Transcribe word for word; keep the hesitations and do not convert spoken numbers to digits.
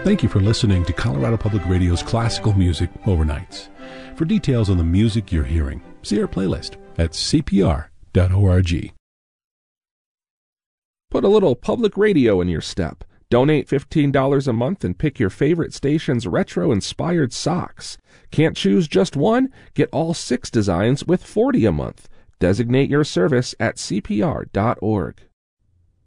Thank you for listening to Colorado Public Radio's Classical Music Overnights. For details on the music you're hearing, see our playlist at c p r dot org. Put a little public radio in your step. Donate fifteen dollars a month and pick your favorite station's retro-inspired socks. Can't choose just one? Get all six designs with forty dollars a month. Designate your service at c p r dot org.